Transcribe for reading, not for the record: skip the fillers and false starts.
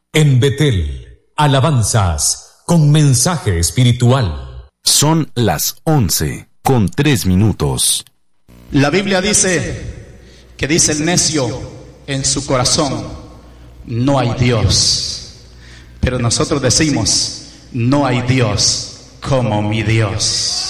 En Betel, alabanzas con mensaje espiritual. Son las 11:03. La Biblia dice que dice el necio en su corazón, no hay Dios. Pero nosotros decimos, no hay Dios como mi Dios.